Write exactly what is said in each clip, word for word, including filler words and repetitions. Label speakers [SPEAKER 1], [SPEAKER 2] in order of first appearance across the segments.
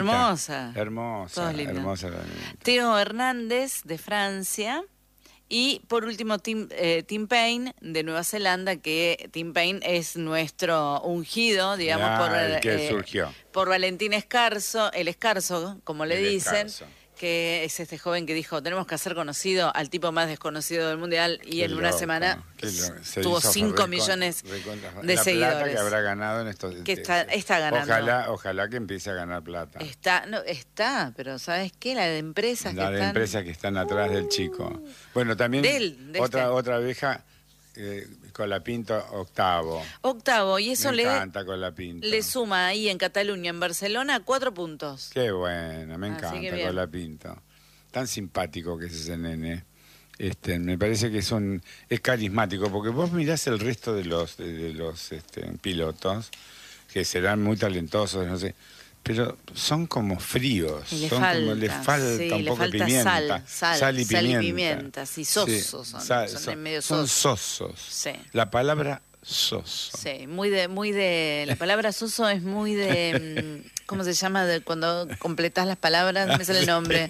[SPEAKER 1] hermosa.
[SPEAKER 2] Hermosa, hermosa la nenita.
[SPEAKER 1] Teo Hernández, de Francia. Y por último, Tim, eh, Tim Payne, de Nueva Zelanda, que Tim Payne es nuestro ungido, digamos,
[SPEAKER 2] Ah,
[SPEAKER 1] por,
[SPEAKER 2] el que
[SPEAKER 1] eh,
[SPEAKER 2] surgió.
[SPEAKER 1] por Valentín Escarzo, el Escarzo, como le
[SPEAKER 2] El
[SPEAKER 1] dicen.
[SPEAKER 2] Escarzo.
[SPEAKER 1] Que es este joven que dijo, tenemos que hacer conocido al tipo más desconocido del mundial, y
[SPEAKER 2] Qué
[SPEAKER 1] en una
[SPEAKER 2] loco,
[SPEAKER 1] semana
[SPEAKER 2] se
[SPEAKER 1] tuvo
[SPEAKER 2] hizo
[SPEAKER 1] cinco
[SPEAKER 2] recon-
[SPEAKER 1] millones
[SPEAKER 2] recontra-
[SPEAKER 1] de
[SPEAKER 2] la
[SPEAKER 1] seguidores.
[SPEAKER 2] plata que habrá ganado en estos...
[SPEAKER 1] Que está, está ganando.
[SPEAKER 2] Ojalá, ojalá que empiece a ganar plata.
[SPEAKER 1] Está, no, está, pero ¿sabes qué? La de empresas
[SPEAKER 2] La
[SPEAKER 1] que
[SPEAKER 2] de
[SPEAKER 1] están...
[SPEAKER 2] empresas que están atrás del chico. Bueno, también
[SPEAKER 1] De él, de
[SPEAKER 2] otra,
[SPEAKER 1] este.
[SPEAKER 2] otra abeja, eh, Colapinto, octavo.
[SPEAKER 1] Octavo, y eso
[SPEAKER 2] Me
[SPEAKER 1] le,
[SPEAKER 2] encanta Colapinto.
[SPEAKER 1] le suma ahí en Cataluña, en Barcelona, cuatro puntos.
[SPEAKER 2] Qué bueno, me
[SPEAKER 1] Así que
[SPEAKER 2] encanta
[SPEAKER 1] bien.
[SPEAKER 2] Colapinto. Tan simpático que es ese nene. Este, me parece que es un, es carismático, porque vos mirás el resto de los de, de los este, pilotos, que serán muy talentosos, no sé, pero son como fríos,
[SPEAKER 1] Y le
[SPEAKER 2] son
[SPEAKER 1] falta,
[SPEAKER 2] como, le falta
[SPEAKER 1] sí,
[SPEAKER 2] un
[SPEAKER 1] le
[SPEAKER 2] poco de
[SPEAKER 1] falta
[SPEAKER 2] pimienta,
[SPEAKER 1] sal, sal,
[SPEAKER 2] sal y
[SPEAKER 1] sal y
[SPEAKER 2] pimienta,
[SPEAKER 1] pimienta, sí, sosos son,
[SPEAKER 2] sal-
[SPEAKER 1] son medio
[SPEAKER 2] son
[SPEAKER 1] sosos.
[SPEAKER 2] sosos.
[SPEAKER 1] Sí.
[SPEAKER 2] La palabra soso.
[SPEAKER 1] Sí, muy de, muy de, la palabra soso es muy de, mm, ¿cómo se llama? De cuando completás las palabras, no me sale el nombre.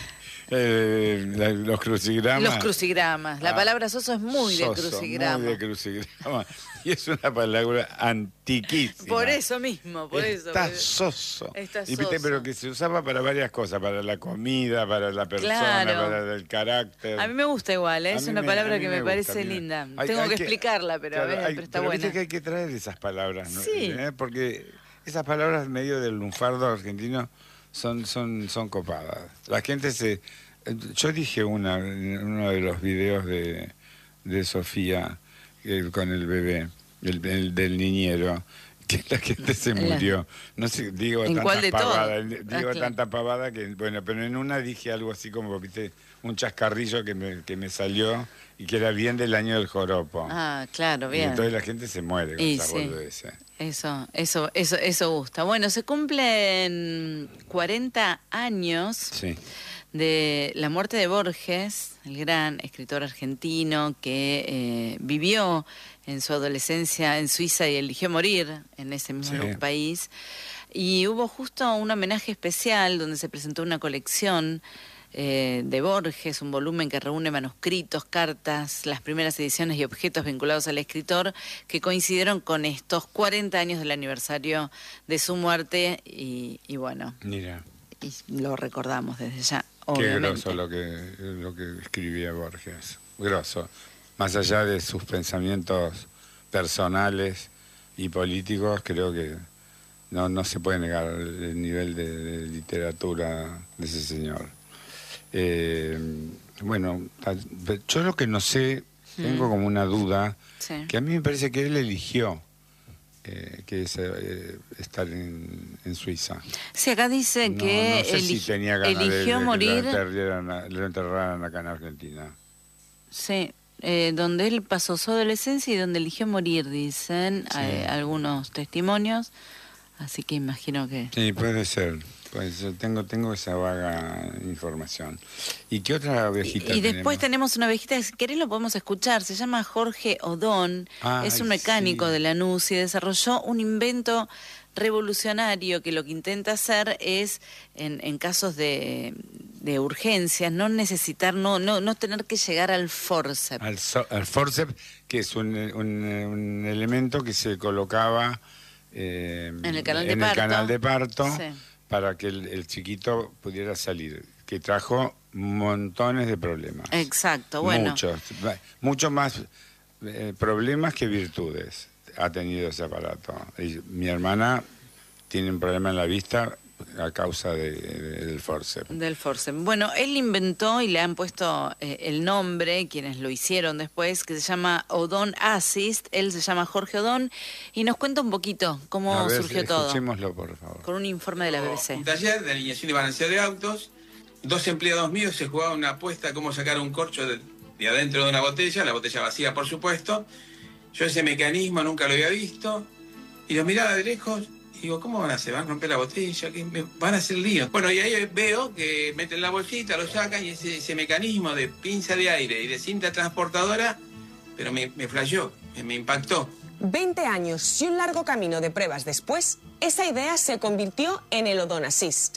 [SPEAKER 2] Eh, la- los crucigramas.
[SPEAKER 1] Los crucigramas. La
[SPEAKER 2] Ah,
[SPEAKER 1] palabra soso es muy de
[SPEAKER 2] soso,
[SPEAKER 1] crucigrama.
[SPEAKER 2] Muy de crucigrama. Y es una palabra antiquísima.
[SPEAKER 1] Por eso mismo, por eso.
[SPEAKER 2] Está
[SPEAKER 1] por-
[SPEAKER 2] soso.
[SPEAKER 1] Está
[SPEAKER 2] Y viste,
[SPEAKER 1] soso.
[SPEAKER 2] pero que se usaba para varias cosas, para la comida, para la persona,
[SPEAKER 1] Claro.
[SPEAKER 2] para el carácter.
[SPEAKER 1] A mí me gusta igual, ¿eh?
[SPEAKER 2] A
[SPEAKER 1] es
[SPEAKER 2] mí
[SPEAKER 1] una
[SPEAKER 2] me-
[SPEAKER 1] palabra
[SPEAKER 2] a mí
[SPEAKER 1] que me,
[SPEAKER 2] me gusta,
[SPEAKER 1] parece
[SPEAKER 2] mira.
[SPEAKER 1] linda.
[SPEAKER 2] Hay-
[SPEAKER 1] Tengo
[SPEAKER 2] hay
[SPEAKER 1] que
[SPEAKER 2] que-
[SPEAKER 1] explicarla, pero,
[SPEAKER 2] Claro,
[SPEAKER 1] a ver,
[SPEAKER 2] hay-
[SPEAKER 1] pero está
[SPEAKER 2] pero
[SPEAKER 1] buena.
[SPEAKER 2] viste que hay que traer esas palabras, ¿no?
[SPEAKER 1] Sí.
[SPEAKER 2] ¿Eh? Porque esas palabras medio del lunfardo argentino son, son, son copadas. La gente se... Yo dije una en uno de los videos de, de Sofía eh, con el bebé, el, el del niñero, que la gente se murió. No sé, digo
[SPEAKER 1] ¿En
[SPEAKER 2] tanta
[SPEAKER 1] cuál de todas?
[SPEAKER 2] pavada,
[SPEAKER 1] Ah,
[SPEAKER 2] digo
[SPEAKER 1] claro.
[SPEAKER 2] tanta pavada que, bueno, pero en una dije algo así como, viste, un chascarrillo que me, que me salió y que era bien del año del joropo.
[SPEAKER 1] Ah, claro,
[SPEAKER 2] Y
[SPEAKER 1] bien.
[SPEAKER 2] entonces la gente se muere con
[SPEAKER 1] Y
[SPEAKER 2] esa
[SPEAKER 1] sí.
[SPEAKER 2] boludez.
[SPEAKER 1] Eso, eso, eso, eso gusta. Bueno, se cumplen cuarenta años
[SPEAKER 2] Sí.
[SPEAKER 1] de la muerte de Borges, el gran escritor argentino que eh, vivió en su adolescencia en Suiza y eligió morir en ese mismo
[SPEAKER 2] Sí.
[SPEAKER 1] país. Y hubo justo un homenaje especial donde se presentó una colección eh, de Borges, un volumen que reúne manuscritos, cartas, las primeras ediciones y objetos vinculados al escritor que coincidieron con estos cuarenta años del aniversario de su muerte y, y bueno,
[SPEAKER 2] Mira,
[SPEAKER 1] y lo recordamos desde ya,
[SPEAKER 2] qué
[SPEAKER 1] obviamente.
[SPEAKER 2] grosso lo que, lo que escribía Borges. Grosso. Más allá de sus pensamientos personales y políticos, creo que no, no se puede negar el, el nivel de, de literatura de ese señor. Eh, bueno, yo lo que no sé, tengo
[SPEAKER 1] Mm.
[SPEAKER 2] como una duda,
[SPEAKER 1] Sí.
[SPEAKER 2] que a mí me parece que él eligió eh, que es eh, estar en, en Suiza.
[SPEAKER 1] Sí, acá dice
[SPEAKER 2] No,
[SPEAKER 1] que
[SPEAKER 2] no sé si
[SPEAKER 1] eli-
[SPEAKER 2] tenía ganas de-
[SPEAKER 1] eligió
[SPEAKER 2] de, que
[SPEAKER 1] morir,
[SPEAKER 2] lo enterraran, a- lo enterraran acá en Argentina.
[SPEAKER 1] sí, eh, donde él pasó su adolescencia y donde eligió morir, dicen
[SPEAKER 2] Sí.
[SPEAKER 1] eh, algunos testimonios, así que imagino que...
[SPEAKER 2] Sí, puede ser. Pues yo tengo, tengo esa vaga información. ¿Y qué otra ovejita
[SPEAKER 1] Y después
[SPEAKER 2] tenemos?
[SPEAKER 1] tenemos una ovejita, si querés lo podemos escuchar, se llama Jorge Odón,
[SPEAKER 2] Ay,
[SPEAKER 1] es un mecánico
[SPEAKER 2] sí.
[SPEAKER 1] de Lanús y desarrolló un invento revolucionario que lo que intenta hacer es, en, en casos de, de urgencias, no necesitar, no, no, no tener que llegar al forceps.
[SPEAKER 2] Al, so- al forceps, que es un, un, un elemento que se colocaba eh,
[SPEAKER 1] En el canal de
[SPEAKER 2] en
[SPEAKER 1] parto.
[SPEAKER 2] el canal de parto
[SPEAKER 1] Sí.
[SPEAKER 2] para que el, el chiquito pudiera salir, que trajo montones de problemas.
[SPEAKER 1] Exacto, bueno.
[SPEAKER 2] Muchos, mucho más eh, problemas que virtudes ha tenido ese aparato. Y mi hermana tiene un problema en la vista a causa de, de- del forceps.
[SPEAKER 1] Del forceps. Bueno, él inventó y le han puesto eh, el nombre, quienes lo hicieron después, que se llama Odón Assist. Él se llama Jorge Odón y nos cuenta un poquito cómo
[SPEAKER 2] A ver,
[SPEAKER 1] surgió todo.
[SPEAKER 2] escuchémoslo, por favor.
[SPEAKER 1] Con un informe de la B B C.
[SPEAKER 3] Un taller de alineación y balanceo de autos. Dos empleados míos se jugaban una apuesta a cómo sacar un corcho de, de adentro de una botella, la botella vacía, por supuesto. Yo ese mecanismo nunca lo había visto. Y los miraba de lejos y digo, ¿cómo van a hacer? ¿Van a romper la botella? ¿Qué me- van a hacer lío? Bueno, y ahí veo que meten la bolsita, lo sacan y ese, ese mecanismo de pinza de aire y de cinta transportadora, pero me, me flasheó, me, me impactó.
[SPEAKER 4] veinte años y un largo camino de pruebas después, esa idea se convirtió en el Odón Assist.